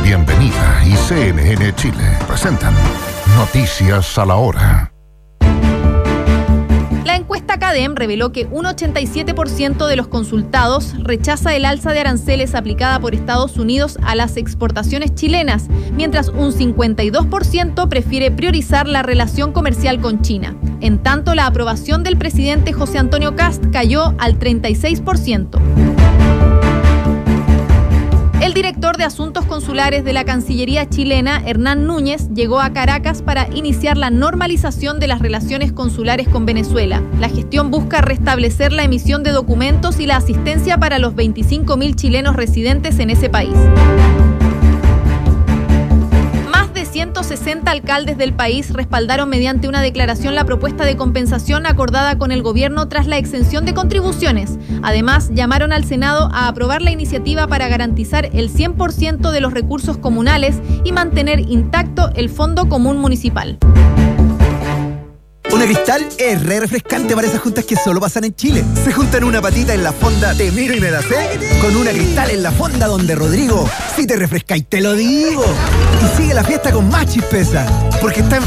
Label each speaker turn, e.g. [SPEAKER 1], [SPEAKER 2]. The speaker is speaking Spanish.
[SPEAKER 1] Bienvenida y CNN Chile presentan Noticias a la Hora.
[SPEAKER 2] La encuesta CADEM reveló que un 87% de los consultados rechaza el alza de aranceles aplicada por Estados Unidos a las exportaciones chilenas, mientras un 52% prefiere priorizar la relación comercial con China. En tanto, la aprobación del presidente José Antonio Kast cayó al 36%. El director de Asuntos Consulares de la Cancillería chilena, Hernán Núñez, llegó a Caracas para iniciar la normalización de las relaciones consulares con Venezuela. La gestión busca restablecer la emisión de documentos y la asistencia para los 25.000 chilenos residentes en ese país. Más de 160 alcaldes del país respaldaron mediante una declaración la propuesta de compensación acordada con el gobierno tras la exención de contribuciones. Además, llamaron al Senado a aprobar la iniciativa para garantizar el 100% de los recursos comunales y mantener intacto el Fondo Común Municipal.
[SPEAKER 3] Una Cristal es re refrescante para esas juntas que solo pasan en Chile. Se juntan una patita en la fonda Te Miro y Me Da Sé con una Cristal en la fonda donde Rodrigo, si te refrescáis te lo digo. Y sigue la fiesta con más chispeza, porque está en